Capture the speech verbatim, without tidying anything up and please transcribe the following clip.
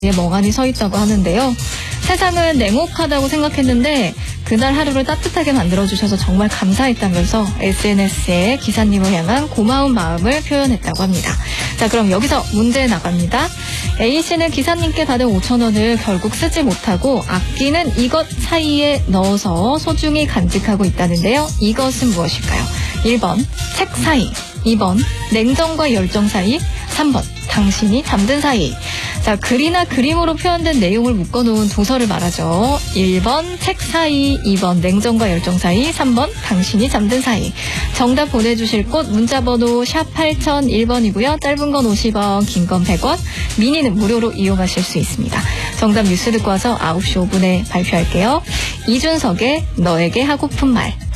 멍하니 서 있다고 하는데요. 세상은 냉혹하다고 생각했는데 그날 하루를 따뜻하게 만들어주셔서 정말 감사했다면서 에스엔에스에 기사님을 향한 고마운 마음을 표현했다고 합니다. 자, 그럼 여기서 문제 나갑니다. A씨는 기사님께 받은 오천 원을 결국 쓰지 못하고 아끼는 이것 사이에 넣어서 소중히 간직하고 있다는데요. 이것은 무엇일까요? 일 번 책 사이, 이 번 냉정과 열정 사이, 삼 번 당신이 잠든 사이. 자, 글이나 그림으로 표현된 내용을 묶어놓은 도서를 말하죠. 일 번 책 사이, 이 번 냉정과 열정 사이, 삼 번 당신이 잠든 사이. 정답 보내주실 곳 문자번호 샵 팔공공일 번이고요. 짧은 건 오십 원, 긴 건 백 원, 미니는 무료로 이용하실 수 있습니다. 정답 뉴스 듣고 와서 아홉 시 오 분에 발표할게요. 이준석의 너에게 하고픈 말.